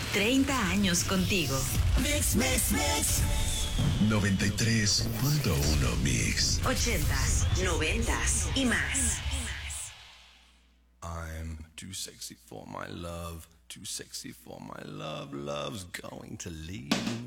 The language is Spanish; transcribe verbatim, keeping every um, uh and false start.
treinta años contigo. Mix, mix, mix. noventa y tres punto uno Mix. ochentas, noventas y más. I'm too sexy for my love, too sexy for my love, love's going to leave me.